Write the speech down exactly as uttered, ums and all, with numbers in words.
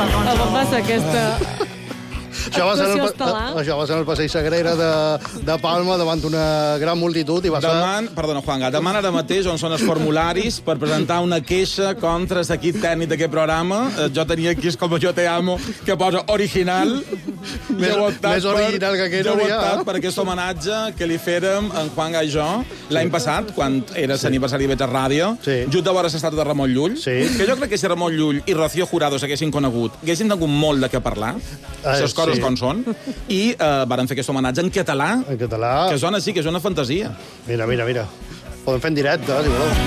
On va ser aquesta... Això va, ser en el, Actuació estel·lar. això va ser en el passeig Sagrera de, de Palma, davant d'una gran multitud, i va ser... Deman, perdona, Juanga, deman ara mateix on són els formularis per presentar una queixa contra l'equip tècnic d'aquest programa. Eh, Jo tenia aquí, és com Jo te amo, que posa original. Més, més original que aquest Jo he hauria, optat eh? per aquest homenatge que li fèrem en Juanga i jo l'any passat, quan era l'aniversari de Beta Ràdio, Sí. just de veure l'estat de Ramon Llull, Sí. que jo crec que si Ramon Llull i Rocío Jurado s'haguessin conegut, haguessin tingut molt de què parlar, Eh, les coses sí. com són, i eh, varen fer aquest homenatge en català, En català... que sona, sí, que és una fantasia. Mira, mira, mira. Podem fer en directe, si voleu.